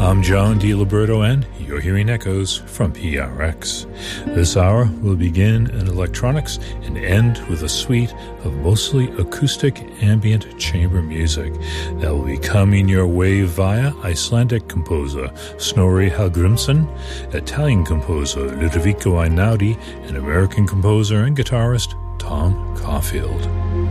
I'm John DiLiberto, and you're hearing echoes from PRX. This hour will begin in electronics and end with a suite of mostly acoustic ambient chamber music that will be coming your way via Icelandic composer Snorri Hallgrímsson, Italian composer Ludovico Einaudi, and American composer and guitarist Tom Caulfield.